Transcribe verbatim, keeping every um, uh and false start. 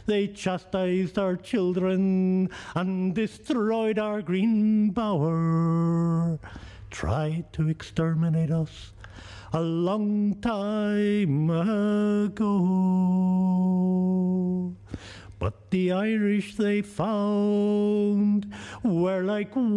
They chastised our children and destroyed our green bower. Tried to exterminate us a long time ago. But the Irish they found were like